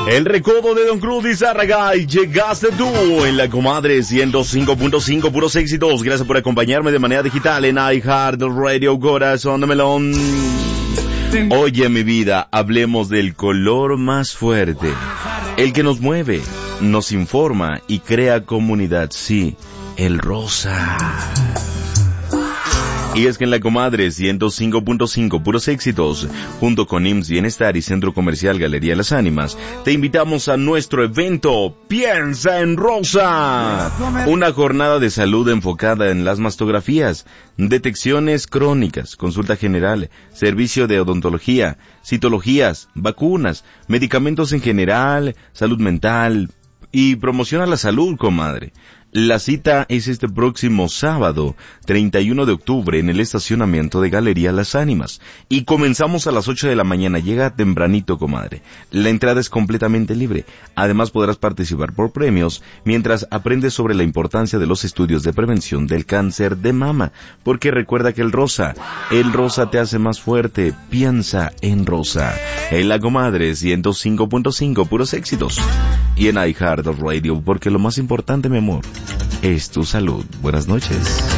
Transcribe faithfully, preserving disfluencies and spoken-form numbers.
El recodo de Don Cruz y Zárraga y llegaste tú en la comadre ciento cinco punto cinco, puros éxitos. Gracias por acompañarme de manera digital en iHeartRadio, corazón de melón. Oye, mi vida, hablemos del color más fuerte, el que nos mueve, nos informa y crea comunidad, sí, el rosa. Y es que en la comadre ciento cinco punto cinco, puros éxitos, junto con I M S S Bienestar y Centro Comercial Galería Las Ánimas, te invitamos a nuestro evento Piensa en Rosa, una jornada de salud enfocada en las mastografías, detecciones crónicas, consulta general, servicio de odontología, citologías, vacunas, medicamentos en general, salud mental y promoción a la salud, comadre. La cita es este próximo sábado, treinta y uno de octubre, en el estacionamiento de Galería Las Ánimas. Y comenzamos a las ocho de la mañana. Llega tempranito, comadre. La entrada es completamente libre. Además podrás participar por premios mientras aprendes sobre la importancia de los estudios de prevención del cáncer de mama. Porque recuerda que el rosa, el rosa te hace más fuerte. Piensa en rosa. En la comadre ciento cinco punto cinco, puros éxitos. Y en iHeartRadio, porque lo más importante, mi amor, es tu salud. Buenas noches.